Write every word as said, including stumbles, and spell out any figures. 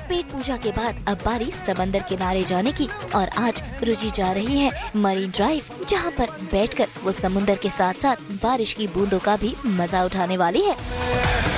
पेट पूजा के बाद अब बारी समंदर किनारे जाने की और आज रुचि जा रही है मरीन ड्राइव, जहां पर बैठकर वो समुंदर के साथ साथ बारिश की बूंदों का भी मजा उठाने वाली है।